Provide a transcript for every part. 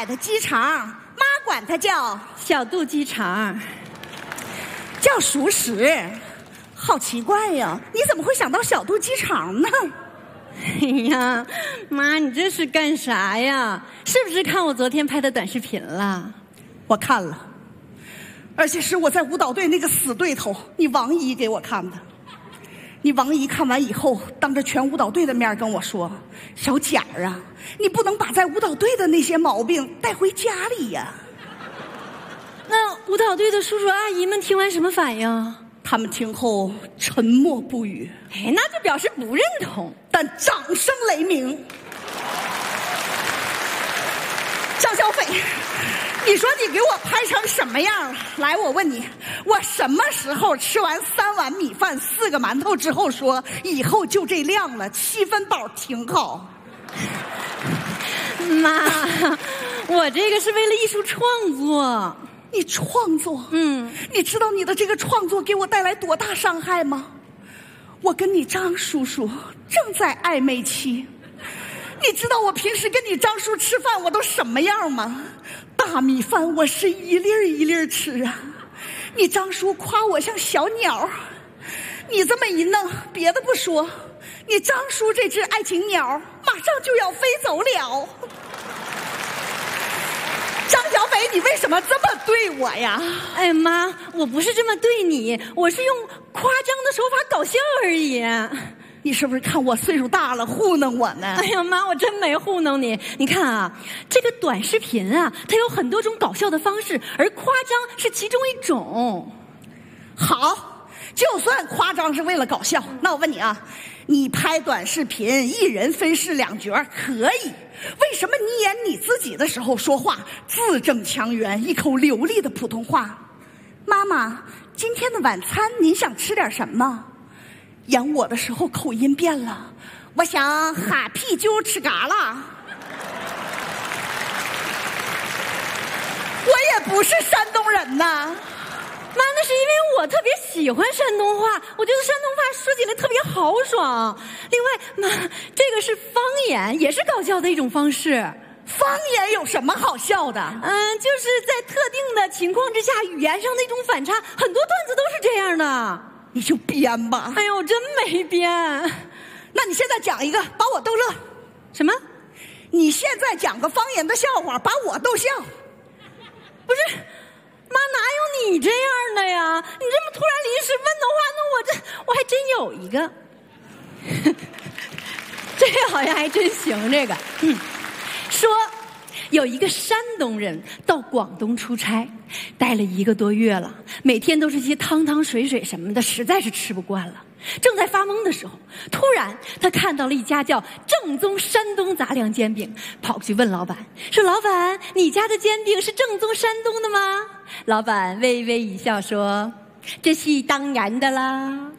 买的鸡肠，妈管它叫小肚鸡肠， 叫熟食。好奇怪呀，你怎么会想到小肚鸡肠呢？ 哎呀，妈，你这是干啥呀？是不是看我昨天拍的短视频了？ 我看了，而且是我在舞蹈队那个死对头，你王姨给我看的。你王姨看完以后，当着全舞蹈队的面跟我说：“小贾儿啊，你不能把在舞蹈队的那些毛病带回家里呀。” 那舞蹈队的叔叔阿姨们听完什么反应？ 他们听后沉默不语。 哎，那就表示不认同， 但掌声雷鸣。张小斐，你说你给我拍成什么样？来，我问你，我什么时候吃完3碗米饭、4个馒头之后说以后就这量了，7分饱挺好？ 妈，我这个是为了艺术创作。 你创作？你知道你的这个创作给我带来多大伤害吗？我跟你张叔叔正在暧昧期。你知道我平时跟你张叔吃饭我都什么样吗？大米饭我是一粒儿一粒儿吃啊。你张叔夸我像小鸟，你这么一弄，别的不说，你张叔这只爱情鸟马上就要飞走了。张小斐，你为什么这么对我呀？ 哎妈，我不是这么对你，我是用夸张的手法搞笑而已。 你是不是看我岁数大了糊弄我呢？ 哎呀妈，我真没糊弄你。你看啊，这个短视频啊，它有很多种搞笑的方式，而夸张是其中一种。 好，就算夸张是为了搞笑，那我问你啊，你拍短视频一人分饰2角可以，为什么你演你自己的时候说话字正腔圆，一口流利的普通话？妈妈，今天的晚餐您想吃点什么？演我的时候口音变了，我想哈啤酒吃嘎啦。我也不是山东人呐。 妈，那是因为我特别喜欢山东话，我觉得山东话说起来特别豪爽。另外，妈，这个是方言，也是搞笑的一种方式。 方言有什么好笑的？ 就是在特定的情况之下，语言上的一种反差，很多段子都是这样的。 你就编吧。 哎呦，我真没编。 那你现在讲一个，把我逗乐。 什么？ 你现在讲个方言的笑话，把我逗笑。 不是，妈，哪有你这样的呀？你这么突然临时问的话，那我还真有一个。这好像还真行，这个。说有一个山东人到广东出差，待了1个多月了，每天都是些汤汤水水什么的，实在是吃不惯了。正在发懵的时候，突然他看到了一家叫正宗山东杂粮煎饼，跑过去问老板说：“老板，你家的煎饼是正宗山东的吗？”老板微微一笑说：“这是当然的啦。”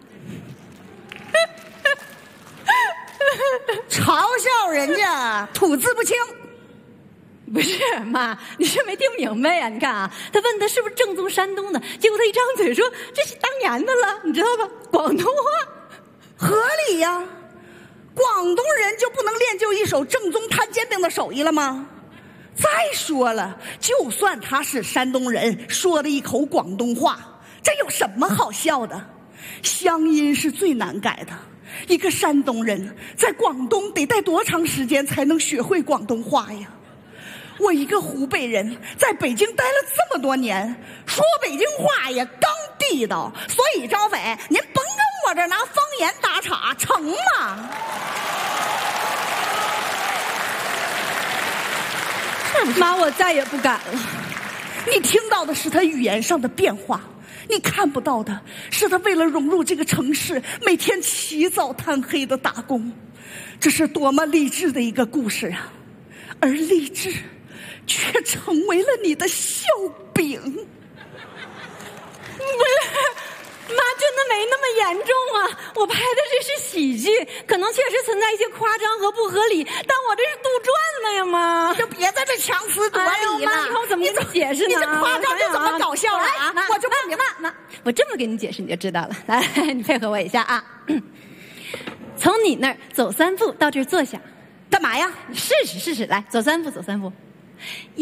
嘲笑人家吐字不清。 不是妈，你是没听明白呀？你看啊，他问他是不是正宗山东的，结果他一张嘴说这是当然的了，你知道吧？广东话， 合理呀。广东人就不能练就一手正宗摊煎饼的手艺了吗？再说了，就算他是山东人，说的一口广东话，这有什么好笑的？乡音是最难改的。一个山东人在广东得待多长时间才能学会广东话呀？我一个湖北人在北京待了这么多年，说北京话也刚地道，所以张斐，您甭跟我这拿方言打岔，成吗？ 妈，我再也不敢了。 你听到的是他语言上的变化，你看不到的是他为了融入这个城市，每天起早贪黑的打工。这是多么励志的一个故事啊！而励志却成为了你的笑柄。 不是，妈，真的没那么严重啊！我拍的这是喜剧，可能确实存在一些夸张和不合理，但我这是杜撰的呀，妈。 就别在这强词夺理了。 妈，你看我怎么跟你解释呢？ 你这夸张就怎么搞笑了啊？我就问你， 妈，我这么跟你解释你就知道了。来，你配合我一下啊。从你那儿走3步到这儿坐下， 干嘛呀？ 试试，来，走3步，走3步。